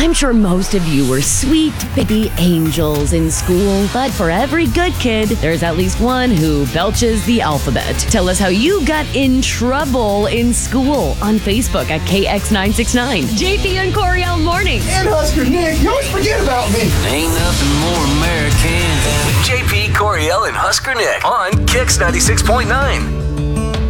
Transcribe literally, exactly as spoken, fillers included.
I'm sure most of you were sweet baby angels in school, but for every good kid, there's at least one who belches the alphabet. Tell us how you got in trouble in school on Facebook at K X nine six nine. J P and Coriel Mornings. And Husker Nick, you always forget about me. Ain't nothing more American than J P, Coriel, and Husker Nick on K X ninety-six point nine.